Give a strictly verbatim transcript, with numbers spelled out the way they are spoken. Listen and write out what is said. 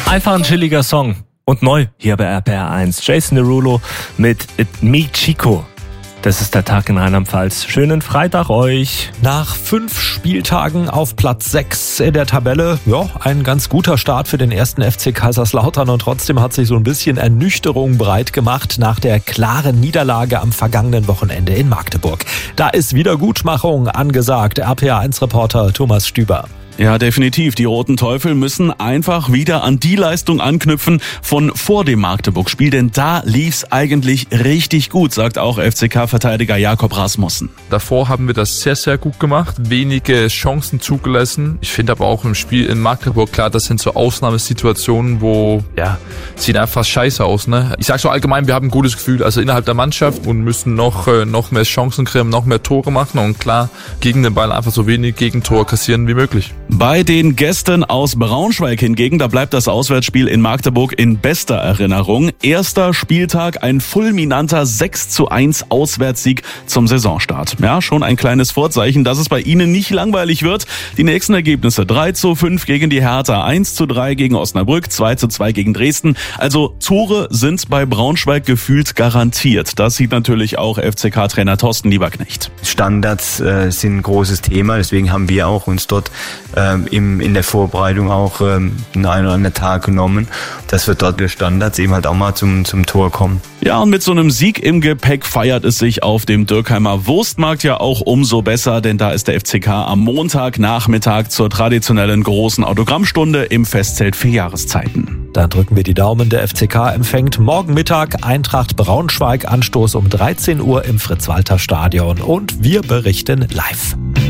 Einfach ein chilliger Song. Und neu hier bei R P R eins. Jason Derulo mit It Me Chico. Das ist der Tag in Rheinland-Pfalz. Schönen Freitag euch. Nach fünf Spieltagen auf Platz sechs in der Tabelle. Ja, ein ganz guter Start für den ersten F C Kaiserslautern. Und trotzdem hat sich so ein bisschen Ernüchterung breit gemacht nach der klaren Niederlage am vergangenen Wochenende in Magdeburg. Da ist Wiedergutmachung angesagt. R P R eins Reporter Thomas Stüber. Ja, definitiv. Die Roten Teufel müssen einfach wieder an die Leistung anknüpfen von vor dem Magdeburg-Spiel, denn da lief's eigentlich richtig gut, sagt auch F C K-Verteidiger Jakob Rasmussen. Davor haben wir das sehr, sehr gut gemacht, wenige Chancen zugelassen. Ich finde aber auch im Spiel in Magdeburg, klar, das sind so Ausnahmesituationen, wo, ja, sieht einfach scheiße aus, ne? Ich sag so allgemein, wir haben ein gutes Gefühl, also innerhalb der Mannschaft und müssen noch, äh, noch mehr Chancen kriegen, noch mehr Tore machen und klar, gegen den Ball einfach so wenig Gegentor kassieren wie möglich. Bei den Gästen aus Braunschweig hingegen, da bleibt das Auswärtsspiel in Magdeburg in bester Erinnerung. Erster Spieltag, ein fulminanter sechs zu eins Auswärtssieg zum Saisonstart. Ja, schon ein kleines Vorzeichen, dass es bei Ihnen nicht langweilig wird. Die nächsten Ergebnisse: drei zu fünf gegen die Hertha, eins zu drei gegen Osnabrück, zwei zu zwei gegen Dresden. Also Tore sind bei Braunschweig gefühlt garantiert. Das sieht natürlich auch F C K-Trainer Thorsten Lieberknecht. Standards äh, sind ein großes Thema, deswegen haben wir auch uns dort ähm, im, in der Vorbereitung auch ähm, einen oder anderen Tag genommen, dass wir dort durch Standards eben halt auch mal zum, zum Tor kommen. Ja, und mit so einem Sieg im Gepäck feiert es sich auf dem Dürkheimer Wurstmarkt ja auch umso besser, denn da ist der F C K am Montagnachmittag zur traditionellen großen Autogrammstunde im Festzelt für Jahreszeiten. Dann drücken wir die Daumen, der F C K empfängt morgen Mittag Eintracht Braunschweig, Anstoß um dreizehn Uhr im Fritz-Walter-Stadion und wir berichten live.